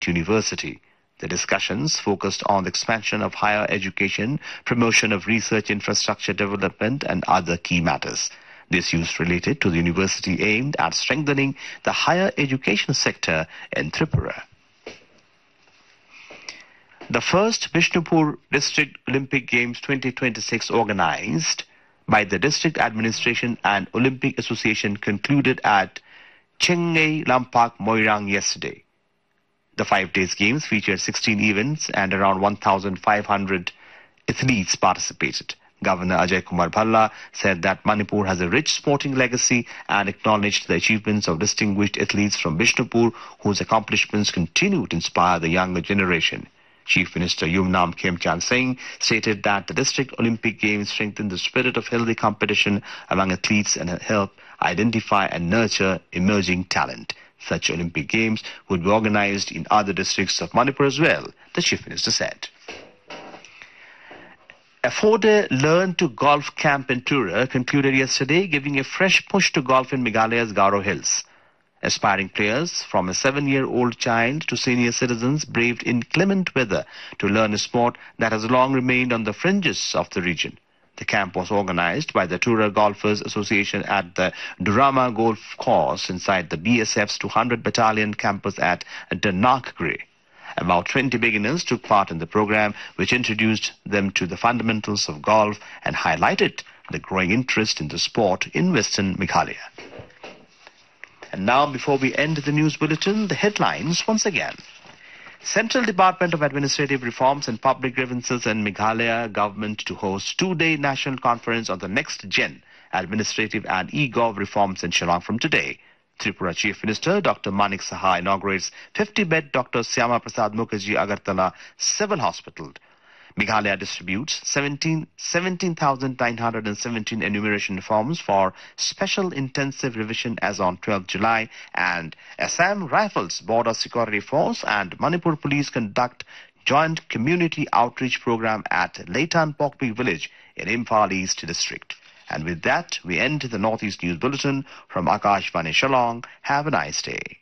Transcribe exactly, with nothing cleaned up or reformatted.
to university. The discussions focused on the expansion of higher education, promotion of research infrastructure development, and other key matters. This use related to the university aimed at strengthening the higher education sector in Tripura. The first Bishnupur District Olympic Games twenty twenty-six organized by the District Administration and Olympic Association concluded at Chengai Lampak Moirang yesterday. The five days games featured sixteen events and around one thousand five hundred athletes participated. Governor Ajay Kumar Bhalla said that Manipur has a rich sporting legacy and acknowledged the achievements of distinguished athletes from Bishnupur whose accomplishments continue to inspire the younger generation. Chief Minister Yumnam Khemchand Singh stated that the District Olympic Games strengthen the spirit of healthy competition among athletes and help identify and nurture emerging talent. Such Olympic Games would be organized in other districts of Manipur as well, the Chief Minister said. A four-day Learn to Golf camp in Tura concluded yesterday, giving a fresh push to golf in Meghalaya's Garo Hills. Aspiring players from a seven-year-old child to senior citizens braved inclement weather to learn a sport that has long remained on the fringes of the region. The camp was organized by the Tura Golfers Association at the Durama Golf Course inside the B S F's two hundred Battalion campus at Danakgre. About twenty beginners took part in the program, which introduced them to the fundamentals of golf and highlighted the growing interest in the sport in Western Meghalaya. And now, before we end the news bulletin, the headlines once again. Central Department of Administrative Reforms and Public Grievances and Meghalaya government to host two-day national conference on the next-gen administrative and e-gov reforms in Shillong from today. Tripura Chief Minister Doctor Manik Saha inaugurates fifty-bed Doctor Syama Prasad Mukherjee Agartala Civil Hospital. Meghalaya distributes seventeen thousand nine hundred seventeen enumeration forms for special intensive revision as on twelfth July, and Assam Rifles Border Security Force and Manipur Police conduct joint community outreach program at Leitan Pokpi village in Imphal East District. And with that, we end the Northeast News Bulletin from Akashvani Shillong. Have a nice day.